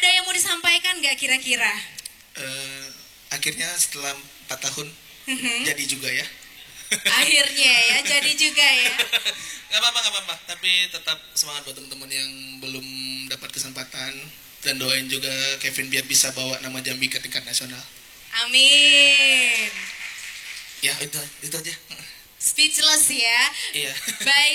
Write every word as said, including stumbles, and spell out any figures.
Ada yang mau disampaikan nggak kira-kira? Uh, akhirnya setelah empat tahun Mm-hmm. jadi juga ya. Akhirnya ya, jadi juga ya. Gak apa-apa, gak apa-apa. Tapi tetap semangat buat teman-teman yang belum dapat kesempatan. Dan doain juga Kevin biar bisa bawa nama Jambi ke tingkat nasional. Amin. Ya itu, itu aja. Speechless ya. Iya. Baik.